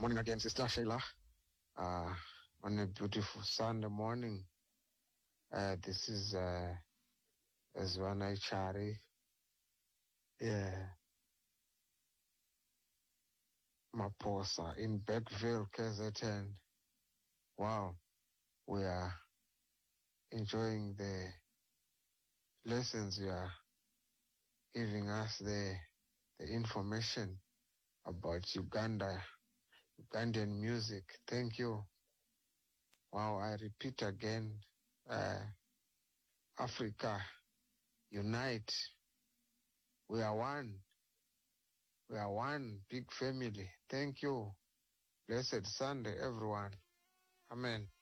Morning again, Sister Shayla. On a beautiful Sunday morning. This is Zwana Chari. Yeah. Maposa in Beckville, KZN. Wow. We are enjoying the lessons you are giving us, the information about Ugandan music. Thank you. Wow, I repeat again, Africa, unite. We are one. We are one big family. Thank you. Blessed Sunday, everyone. Amen.